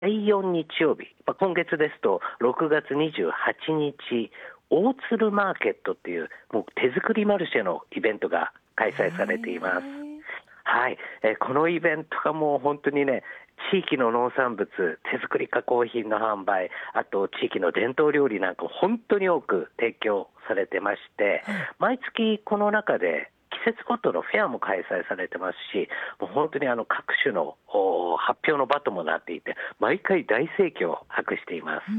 第4日曜日、今月ですと6月28日、大鶴マーケットっていうもう手作りマルシェのイベントが開催されています。はい、このイベントがもう本当にね、地域の農産物、手作り加工品の販売、あと地域の伝統料理なんか本当に多く提供されてまして、毎月この中で季節ごとのフェアも開催されてますし、もう本当に各種の発表の場ともなっていて、毎回大盛況を博しています。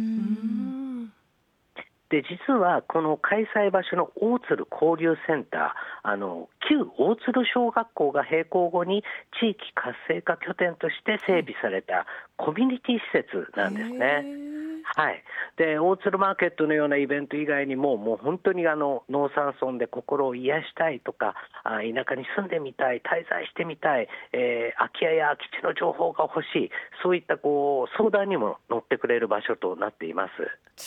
で実はこの開催場所の大鶴交流センター、旧大鶴小学校が閉校後に地域活性化拠点として整備されたコミュニティ施設なんですね。はい、で大鶴マーケットのようなイベント以外にも、もう本当に農山村で心を癒したいとか、田舎に住んでみたい、滞在してみたい、空き家や空き地の情報が欲しい、そういった相談にも乗ってくれる場所となっています。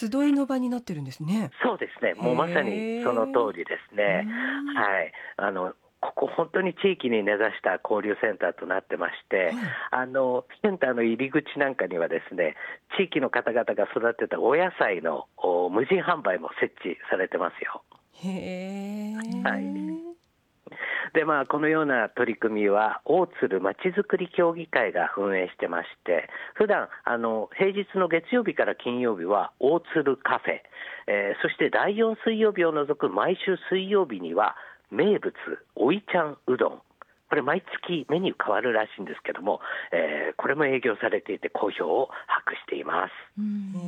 集いの場になってるんですね。 そうですね、もうまさにその通りですね。はい、ここ本当に地域に根ざした交流センターとなってまして、センターの入り口なんかにはですね、地域の方々が育てたお野菜の無人販売も設置されてますよ。はい。でこのような取り組みは大鶴まちづくり協議会が運営してまして、普段平日の月曜日から金曜日は大鶴カフェ、そして第4水曜日を除く毎週水曜日には名物おいちゃんうどん、これ毎月メニュー変わるらしいんですけども、これも営業されていて好評を博しています。